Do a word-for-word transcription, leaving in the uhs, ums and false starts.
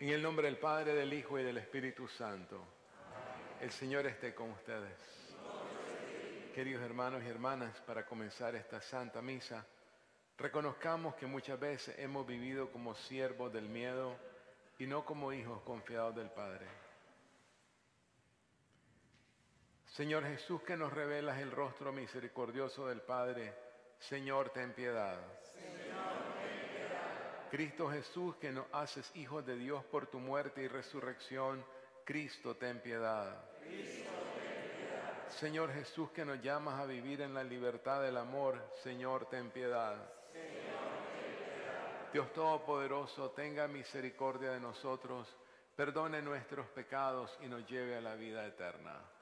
En el nombre del Padre, del Hijo y del Espíritu Santo. El Señor esté con ustedes. Queridos hermanos y hermanas, para comenzar esta Santa Misa, reconozcamos que muchas veces hemos vivido como siervos del miedo y no como hijos confiados del Padre. Señor Jesús, que nos revelas el rostro misericordioso del Padre, Señor, ten piedad. Cristo Jesús, que nos haces hijos de Dios por tu muerte y resurrección, Cristo, ten piedad. Cristo, ten piedad. Señor Jesús, que nos llamas a vivir en la libertad del amor, Señor, ten piedad. Señor, ten piedad. Dios Todopoderoso, tenga misericordia de nosotros, perdone nuestros pecados y nos lleve a la vida eterna.